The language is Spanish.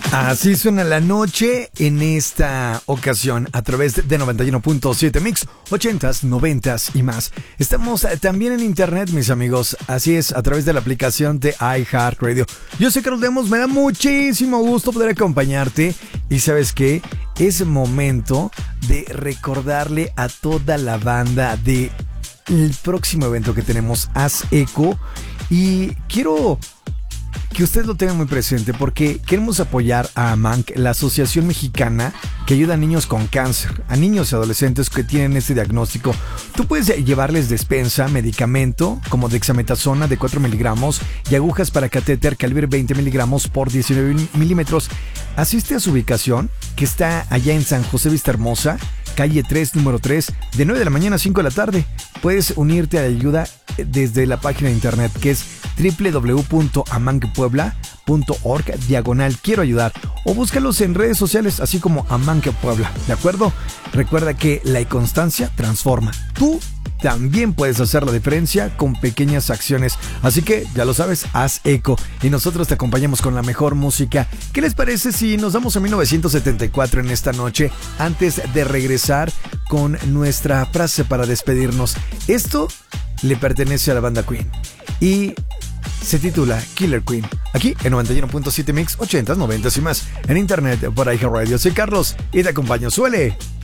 Así suena la noche en esta ocasión a través de 91.7 Mix, 80s, 90s y más. Estamos también en internet, mis amigos, así es, a través de la aplicación de iHeartRadio. Yo sé que nos vemos, me da muchísimo gusto poder acompañarte y ¿sabes qué? Es momento de recordarle a toda la banda de el próximo evento que tenemos, Haz Eco, y quiero que usted lo tenga muy presente porque queremos apoyar a AMANC, la Asociación Mexicana que ayuda a niños con cáncer, a niños y adolescentes que tienen este diagnóstico. Tú puedes llevarles despensa, medicamento como dexametasona de 4 miligramos y agujas para catéter calibre 20 miligramos por 19 milímetros. Asiste a su ubicación, que está allá en San José Vista Hermosa, calle 3, número 3, de 9 de la mañana a 5 de la tarde. Puedes unirte a la ayuda desde la página de internet que es www.amancpuebla.org/quiero ayudar, o búscalos en redes sociales así como AMANC Puebla, ¿de acuerdo? Recuerda que la constancia transforma. Tú también puedes hacer la diferencia con pequeñas acciones, así que ya lo sabes, haz eco y nosotros te acompañamos con la mejor música. ¿Qué les parece si nos damos a 1974 en esta noche antes de regresar con nuestra frase para despedirnos? Esto le pertenece a la banda Queen y se titula Killer Queen. Aquí en 91.7 Mix, 80s, 90s y más. En internet por iHeartRadio. Soy Carlos y te acompaño. ¡Suele!